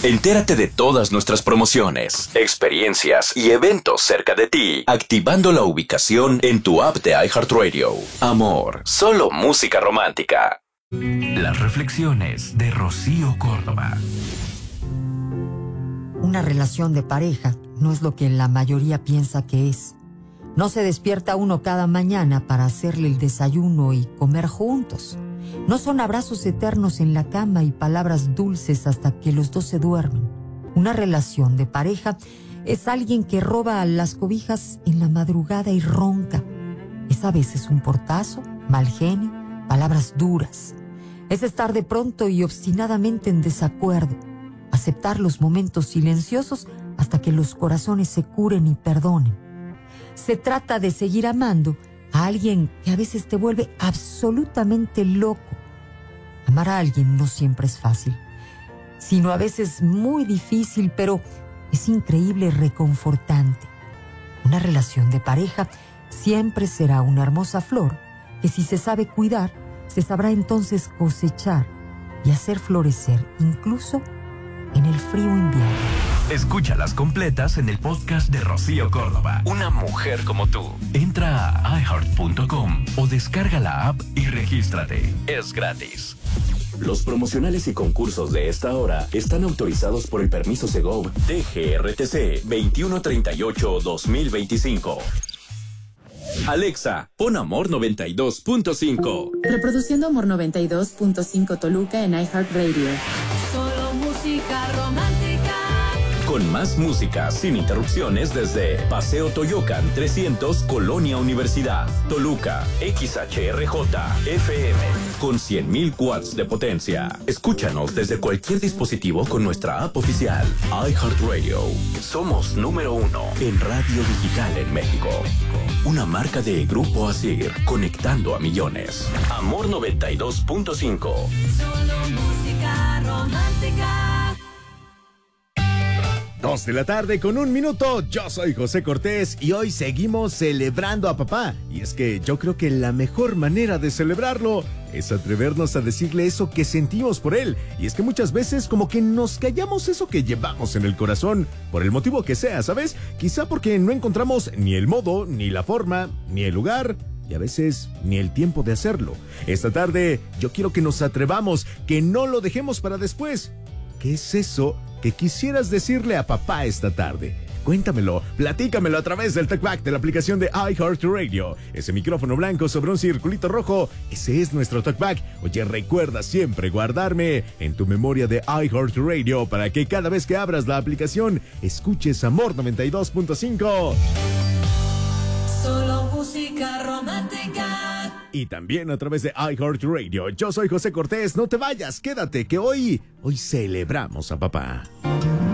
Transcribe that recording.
Entérate de todas nuestras promociones, experiencias y eventos cerca de ti, activando la ubicación en tu app de iHeartRadio. Amor, solo música romántica. Las reflexiones de Rocío Córdoba. Una relación de pareja no es lo que la mayoría piensa que es. No se despierta uno cada mañana para hacerle el desayuno y comer juntos. No son abrazos eternos en la cama y palabras dulces hasta que los dos se duermen. Una relación de pareja es alguien que roba las cobijas en la madrugada y ronca. Es a veces un portazo, mal genio, palabras duras. Es estar de pronto y obstinadamente en desacuerdo. Aceptar los momentos silenciosos hasta que los corazones se curen y perdonen. Se trata de seguir amando a alguien que a veces te vuelve absolutamente loco. Amar a alguien no siempre es fácil, sino a veces muy difícil, pero es increíble y reconfortante. Una relación de pareja siempre será una hermosa flor que, si se sabe cuidar, se sabrá entonces cosechar y hacer florecer incluso en el frío invierno. Escúchalas completas en el podcast de Rocío Córdoba. Una mujer como tú. Entra a iHeart.com o descarga la app y regístrate. Es gratis. Los promocionales y concursos de esta hora están autorizados por el permiso Segov DGRTC 2138-2025. Alexa, pon Amor 92.5. Reproduciendo Amor 92.5 Toluca en iHeartRadio. Solo música romántica. Con más música sin interrupciones desde Paseo Toyocan 300, Colonia Universidad, Toluca, XHRJ, FM, con 100,000 watts de potencia. Escúchanos desde cualquier dispositivo con nuestra app oficial, iHeartRadio. Somos número 1 en radio digital en México. Una marca de Grupo Asir, conectando a millones. Amor 92.5. Solo música romántica. 2 de la tarde con 1 minuto. Yo soy José Cortés y hoy seguimos celebrando a papá. Y es que yo creo que la mejor manera de celebrarlo es atrevernos a decirle eso que sentimos por él. Y es que muchas veces como que nos callamos eso que llevamos en el corazón, por el motivo que sea, ¿sabes? Quizá porque no encontramos ni el modo, ni la forma, ni el lugar, y a veces ni el tiempo de hacerlo. Esta tarde yo quiero que nos atrevamos, que no lo dejemos para después. ¿Qué es eso que quisieras decirle a papá esta tarde? Cuéntamelo, platícamelo a través del TalkBack de la aplicación de iHeartRadio. Ese micrófono blanco sobre un circulito rojo, ese es nuestro TalkBack. Oye, recuerda siempre guardarme en tu memoria de iHeartRadio para que cada vez que abras la aplicación escuches Amor 92.5. Solo música romántica. Y también a través de iHeartRadio. Yo soy José Cortés, no te vayas, quédate que hoy celebramos a papá.